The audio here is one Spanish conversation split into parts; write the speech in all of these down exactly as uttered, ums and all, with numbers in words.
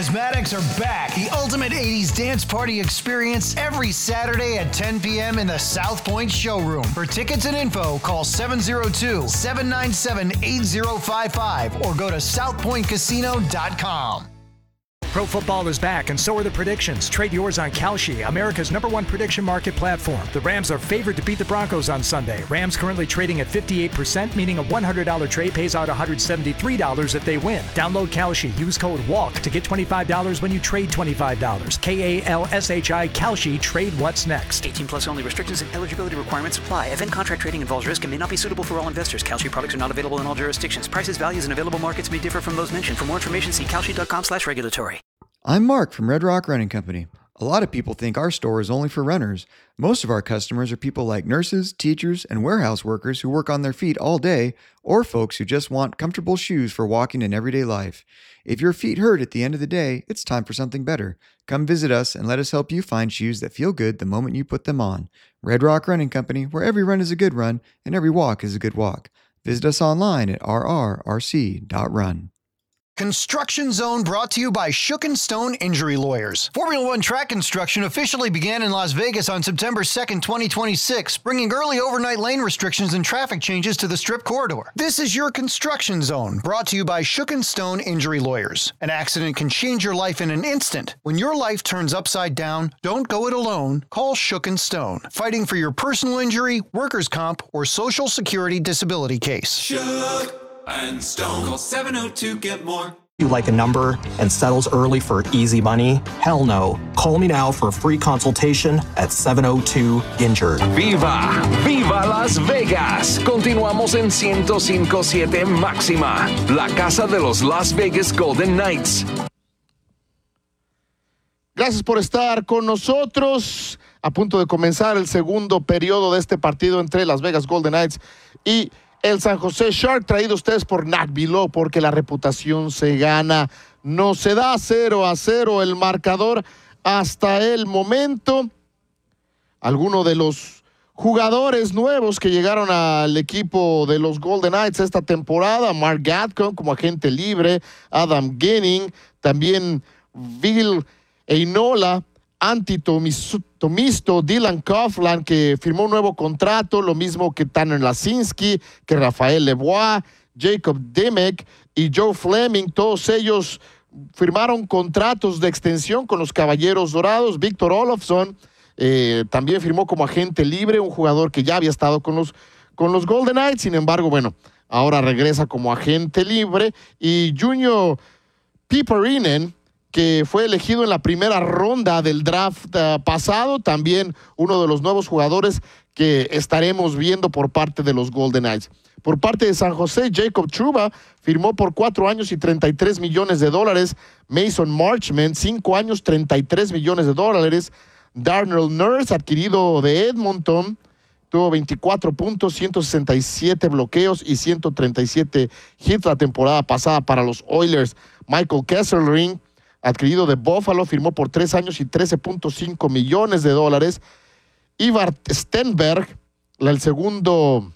Asthmatics are back. The ultimate eighties dance party experience every Saturday at ten p.m. in the South Point showroom. For tickets and info, call seven oh two, seven nine seven, eight oh five five or go to south point casino dot com. Pro football is back, and so are the predictions. Trade yours on Kalshi, America's number one prediction market platform. The Rams are favored to beat the Broncos on Sunday. Rams currently trading at fifty-eight percent, meaning a one hundred dollars trade pays out one hundred seventy-three dollars if they win. Download Kalshi. Use code WALK to get twenty-five dollars when you trade twenty-five dollars. K A L S H I, Kalshi. Trade what's next. eighteen plus only. Restrictions and eligibility requirements apply. Event contract trading involves risk and may not be suitable for all investors. Kalshi products are not available in all jurisdictions. Prices, values, and available markets may differ from those mentioned. For more information, see kalshi dot com slash regulatory. I'm Mark from Red Rock Running Company. A lot of people think our store is only for runners. Most of our customers are people like nurses, teachers, and warehouse workers who work on their feet all day, or folks who just want comfortable shoes for walking in everyday life. If your feet hurt at the end of the day, it's time for something better. Come visit us and let us help you find shoes that feel good the moment you put them on. Red Rock Running Company, where every run is a good run and every walk is a good walk. Visit us online at r r r c dot run. Construction Zone brought to you by Shook and Stone Injury Lawyers. Formula One track construction officially began in Las Vegas on September second, twenty twenty-six, bringing early overnight lane restrictions and traffic changes to the Strip corridor. This is your Construction Zone, brought to you by Shook and Stone Injury Lawyers. An accident can change your life in an instant. When your life turns upside down, don't go it alone. Call Shook and Stone, fighting for your personal injury, workers' comp, or Social Security disability case. Shook and Stone. Call seven oh two, get more. You like a number and settles early for easy money? Hell no. Call me now for a free consultation at seven oh two, injured. ¡Viva! ¡Viva Las Vegas! Continuamos en ciento cinco punto siete Máxima, la casa de los Las Vegas Golden Knights. Gracias por estar con nosotros. A punto de comenzar el segundo periodo de este partido entre Las Vegas Golden Knights y el San José Shark, traído a ustedes por Nagvilo, porque la reputación se gana. No se da cero a cero el marcador hasta el momento. Algunos de los jugadores nuevos que llegaron al equipo de los Golden Knights esta temporada: Mark Gatcon como agente libre, Adam Ginning, también Vil Einola, Antti Tomisto, Dylan Coughlin, que firmó un nuevo contrato, lo mismo que Tanner Lasinski, que Rafael Lebois, Jacob Demek y Joe Fleming. Todos ellos firmaron contratos de extensión con los Caballeros Dorados. Victor Olofsson eh, también firmó como agente libre, un jugador que ya había estado con los, con los Golden Knights. Sin embargo, bueno, ahora regresa como agente libre. Y Junior Piperinen, que fue elegido en la primera ronda del draft uh, pasado, también uno de los nuevos jugadores que estaremos viendo por parte de los Golden Knights. Por parte de San José, Jacob Trouba firmó por cuatro años y treinta y tres millones de dólares. Mason Marchment, cinco años, treinta y tres millones de dólares. Darnell Nurse, adquirido de Edmonton, tuvo veinticuatro puntos, ciento sesenta y siete bloqueos y ciento treinta y siete hits la temporada pasada para los Oilers. Michael Kesselring, adquirido de Buffalo, firmó por tres años y trece punto cinco millones de dólares. Ivar Stenberg, el segundo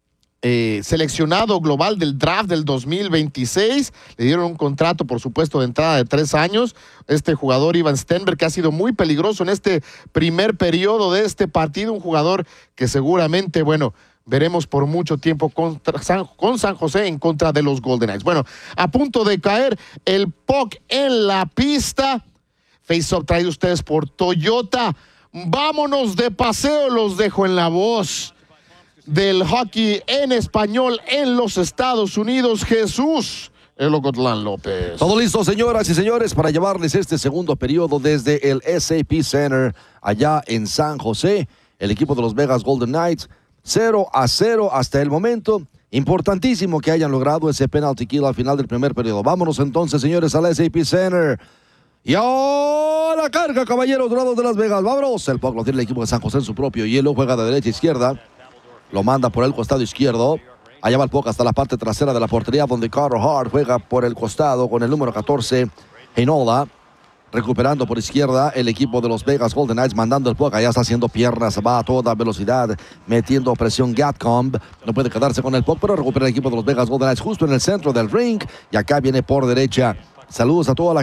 eh, seleccionado global del draft del dos mil veintiséis, le dieron un contrato, por supuesto, de entrada de tres años. Este jugador, Ivan Stenberg, que ha sido muy peligroso en este primer periodo de este partido, un jugador que seguramente, bueno, veremos por mucho tiempo contra San, con San José en contra de los Golden Knights. Bueno, a punto de caer el puck en la pista. Face-Off traído ustedes por Toyota. Vámonos de paseo, los dejo en la voz del hockey en español en los Estados Unidos, Jesús El Ocotlán López. Todo listo, señoras y señores, para llevarles este segundo periodo desde el S A P Center allá en San José. El equipo de los Vegas Golden Knights cero a cero hasta el momento. Importantísimo que hayan logrado ese penalty kill al final del primer periodo. Vámonos entonces, señores, al S A P Center. Y ahora carga, Caballeros Dorados de Las Vegas. Vámonos. El puck lo tiene el equipo de San José en su propio hielo. Juega de derecha a izquierda. Lo manda por el costado izquierdo. Allá va el puck hasta la parte trasera de la portería, donde Carter Hart juega por el costado con el número catorce, Heinola. Recuperando por izquierda el equipo de los Vegas Golden Knights, mandando el puck. Allá está haciendo piernas, va a toda velocidad, metiendo presión Gatcomb. No puede quedarse con el puck, pero recupera el equipo de los Vegas Golden Knights justo en el centro del ring. Y acá viene por derecha. Saludos a toda la